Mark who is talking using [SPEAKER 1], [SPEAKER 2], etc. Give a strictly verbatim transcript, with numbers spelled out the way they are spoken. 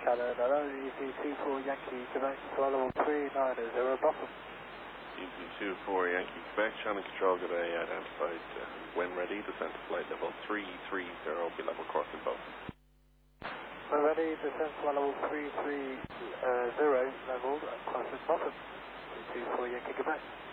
[SPEAKER 1] Shannon, hello, E T two four Yankee, Quebec, swallow three nine zero, bottom.
[SPEAKER 2] E T two four Yankee, Quebec, Shannon Control, good day, identified, uh, when ready, descent to flight level three three zero, be level crossing both.
[SPEAKER 1] When ready, descent to level three three zero, level, crossing bottom, E T two four Yankee, Quebec.